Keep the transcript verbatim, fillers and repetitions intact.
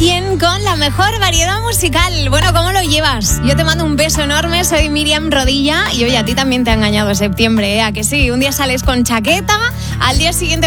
cien con la mejor variedad musical. Bueno, ¿cómo lo llevas? Yo te mando un beso enorme, soy Miriam Rodilla y oye, a ti también te ha engañado septiembre, ¿eh? ¿A que sí? Un día sales con chaqueta, al día siguiente